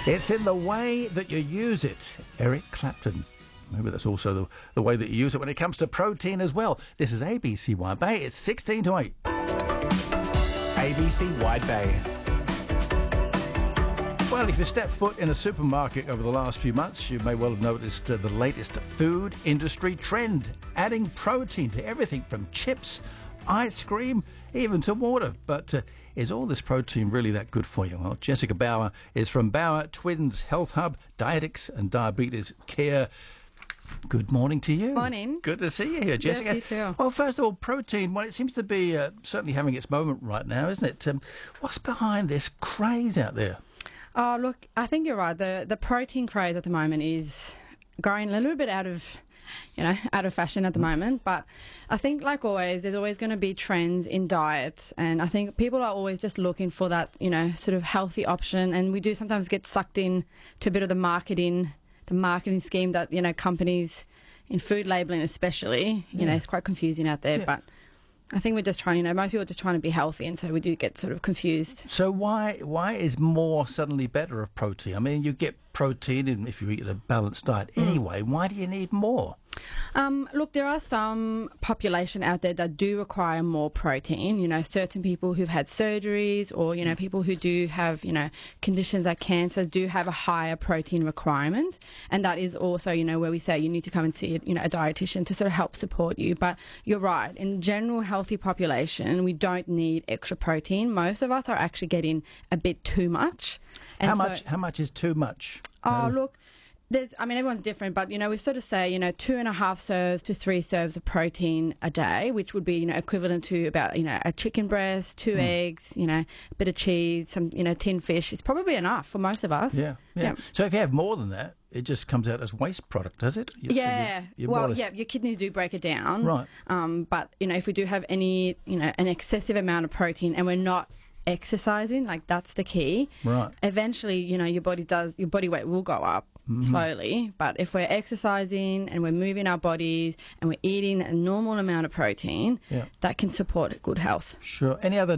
It's in the way that you use it. Eric Clapton. Maybe that's also the way that you use it when it comes to protein as well. This is ABC Wide Bay. It's 16 to 8. ABC Wide Bay. Well, if you step foot in a supermarket over the last few months, you may well have noticed the latest food industry trend, adding protein to everything from chips, ice cream, even to water. But is all this protein really that good for you? Well, Jessica Bauer is from Bauer Twins Health Hub, Dietetics and Diabetes Care. Good morning to you. Morning. Good to see you here, Jessica. Yes, you too. Well, first of all, protein, well, it seems to be certainly having its moment right now, isn't it? What's behind this craze out there? Oh, look, I think you're right. The protein craze at the moment is going a little bit out of fashion at the moment. But I think, like always, there's always going to be trends in diets. And I think people are always just looking for that, sort of healthy option. And we do sometimes get sucked in to a bit of the marketing scheme that, companies in food labeling especially, it's quite confusing out there. Yeah. But I think we're just trying, most people are just trying to be healthy, and so we do get sort of confused. So why is more suddenly better of protein? I mean, you get protein if you eat a balanced diet anyway. Why do you need more? Look, there are some population out there that do require more protein. Certain people who've had surgeries or, people who do have, conditions like cancer do have a higher protein requirement. And that is also, where we say you need to come and see, a dietitian to sort of help support you. But you're right. In general healthy population, we don't need extra protein. Most of us are actually getting a bit too much. And How much is too much? Look, everyone's different, but, we sort of say, 2.5 serves to 3 serves of protein a day, which would be, equivalent to about, a chicken breast, 2 eggs, a bit of cheese, some, tin fish. It's probably enough for most of us. Yeah. So if you have more than that, it just comes out as waste product, does it? Your kidneys do break it down. Right. But, if we do have any, an excessive amount of protein and we're not exercising, like that's the key. Right. Eventually, your body weight will go up. Slowly, but if we're exercising and we're moving our bodies and we're eating a normal amount of protein, that can support good health. Sure. Any other